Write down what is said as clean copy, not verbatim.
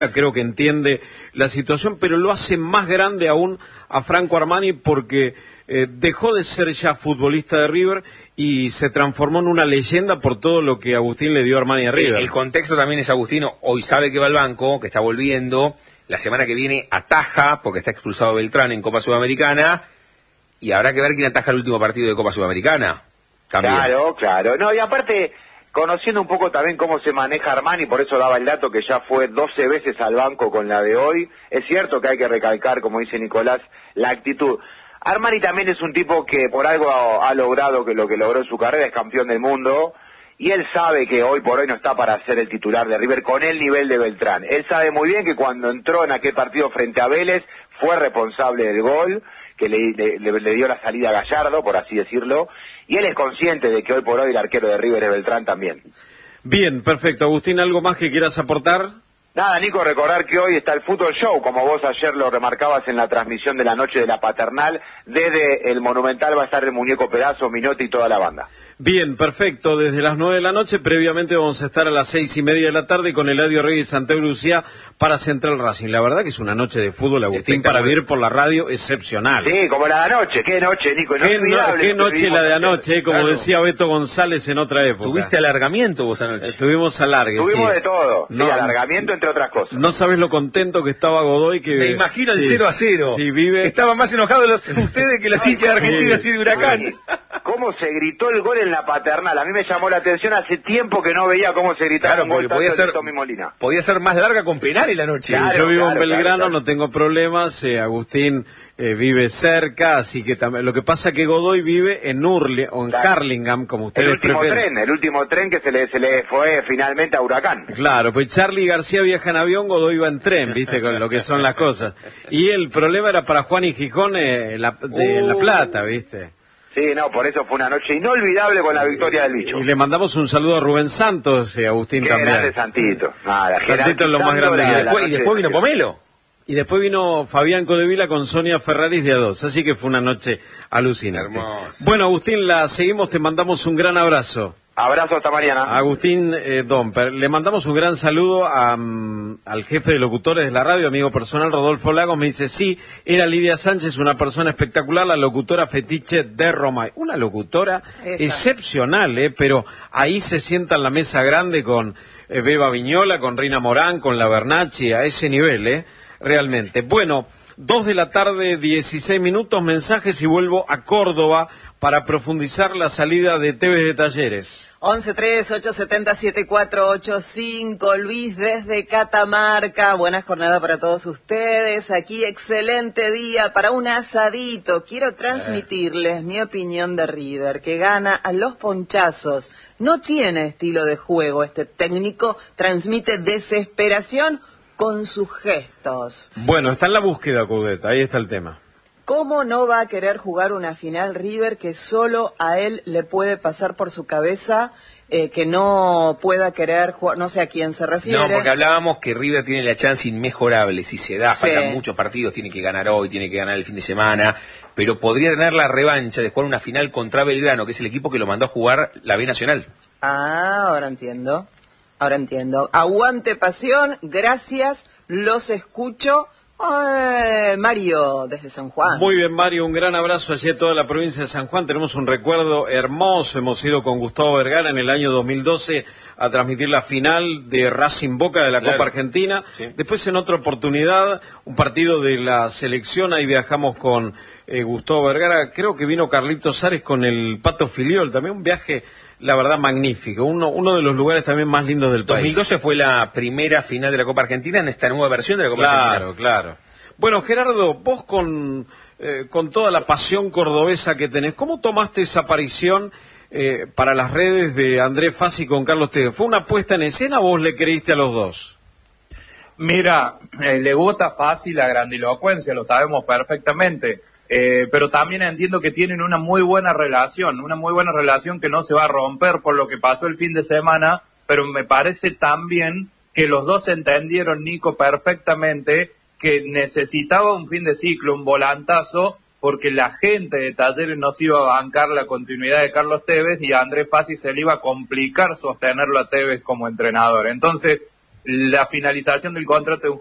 creo que entiende la situación, pero lo hace más grande aún a Franco Armani porque dejó de ser ya futbolista de River y se transformó en una leyenda por todo lo que Agustín le dio a Armani a River. El contexto también es Agustino, hoy sabe que va al banco, que está volviendo, la semana que viene ataja, porque está expulsado Beltrán en Copa Sudamericana, y habrá que ver quién ataja el último partido de Copa Sudamericana. También. Claro. No, y aparte, conociendo un poco también cómo se maneja Armani, por eso daba el dato que ya fue 12 veces al banco con la de hoy, es cierto que hay que recalcar, como dice Nicolás, la actitud. Armani también es un tipo que por algo ha logrado que lo que logró en su carrera, es campeón del mundo, y él sabe que hoy por hoy no está para ser el titular de River con el nivel de Beltrán. Él sabe muy bien que cuando entró en aquel partido frente a Vélez, fue responsable del gol, que le dio la salida a Gallardo, por así decirlo, y él es consciente de que hoy por hoy el arquero de River es Beltrán también. Bien, perfecto. Agustín, ¿algo más que quieras aportar? Nada, Nico, recordar que hoy está el Fútbol Show, como vos ayer lo remarcabas en la transmisión de la noche de la Paternal, desde el Monumental va a estar el Muñeco Pedazo, Minotti y toda la banda. Bien, perfecto, desde las 9 de la noche, previamente vamos a estar a las 6:30 de la tarde con Eladio Reyes y Santiago Lucía para Central Racing. La verdad que es una noche de fútbol, Agustín, para vivir por la radio excepcional. Sí, como la de anoche, qué noche, Nico. Qué noche la de anoche, como decía Beto González en otra época. ¿Tuviste alargamiento vos anoche? Estuvimos alargue, Tuvimos sí. de todo, no, sí, alargamiento entre otras cosas. No sabes lo contento que estaba Godoy que... Me imagino el 0-0. Sí, vive... Estaban más enojados ustedes que los hinchas de Argentina y de Huracán. ¿Cómo se gritó el gol en la Paternal? A mí me llamó la atención, hace tiempo que no veía cómo se gritaba un gol tanto de Tommy Molina. Podía ser más larga con penal en la noche. Claro, yo vivo en Belgrano, no tengo problemas, Agustín vive cerca, así que también. Lo que pasa es que Godoy vive en o en Hurlingham, como ustedes prefieren. El último tren que se le fue finalmente a Huracán. Claro, pues Charlie García viaja en avión, Godoy va en tren, viste, con lo que son las cosas. Y el problema era para Juan y Gijón de La Plata, viste. Sí, no, por eso fue una noche inolvidable con la victoria del bicho. Y le mandamos un saludo a Rubén Santos, Agustín, también. Qué grande Santito. Santito es lo más grande que hay. Y después vino Pomelo. Y después vino Fabián Codevila con Sonia Ferraris de A2, así que fue una noche alucinante. Hermoso. Bueno, Agustín, la seguimos, te mandamos un gran abrazo. Abrazo, hasta mañana. Agustín Domper, le mandamos un gran saludo al jefe de locutores de la radio, amigo personal, Rodolfo Lagos. Me dice, sí, era Lidia Sánchez, una persona espectacular, la locutora fetiche de Romay. Una locutora excepcional, pero ahí se sienta en la mesa grande con Beba Viñola, con Rina Morán, con la Bernacci, a ese nivel, realmente. Bueno, 2 de la tarde, 16 minutos, mensajes y vuelvo a Córdoba para profundizar la salida de Tevez de Talleres. 11-3-870-7485, Luis desde Catamarca, buena jornada para todos ustedes, aquí excelente día para un asadito, quiero transmitirles mi opinión de River, que gana a los ponchazos, no tiene estilo de juego, este técnico transmite desesperación con sus gestos. Bueno, está en la búsqueda, Coudet, ahí está el tema. ¿Cómo no va a querer jugar una final River que solo a él le puede pasar por su cabeza que no pueda querer jugar? No sé a quién se refiere. No, porque hablábamos que River tiene la chance inmejorable, si se da, faltan muchos partidos, tiene que ganar hoy, tiene que ganar el fin de semana, pero podría tener la revancha de jugar una final contra Belgrano, que es el equipo que lo mandó a jugar la B Nacional. Ah, ahora entiendo. Aguante pasión, gracias, los escucho. Mario, desde San Juan. Muy bien, Mario, un gran abrazo allí a toda la provincia de San Juan. Tenemos un recuerdo hermoso. Hemos ido con Gustavo Vergara en el año 2012 a transmitir la final de Racing Boca de la Copa Argentina. Sí. Después, en otra oportunidad, un partido de la selección. Ahí viajamos con Gustavo Vergara. Creo que vino Carlitos Sares con el Pato Filiol. También un viaje, la verdad, magnífico. Uno de los lugares también más lindos del país. 2012 fue la primera final de la Copa Argentina en esta nueva versión de la Copa Argentina. Claro. Bueno, Gerardo, vos con toda la pasión cordobesa que tenés, ¿cómo tomaste esa aparición para las redes de Andrés Fassi con Carlos Tevez? ¿Fue una puesta en escena o vos le creíste a los dos? Mira, le gusta Fassi la grandilocuencia, lo sabemos perfectamente. Pero también entiendo que tienen una muy buena relación que no se va a romper por lo que pasó el fin de semana, pero me parece también que los dos entendieron, Nico, perfectamente que necesitaba un fin de ciclo, un volantazo, porque la gente de Talleres no se iba a bancar la continuidad de Carlos Tevez y a Andrés Fassi se le iba a complicar sostenerlo a Tevez como entrenador. Entonces, la finalización del contrato de un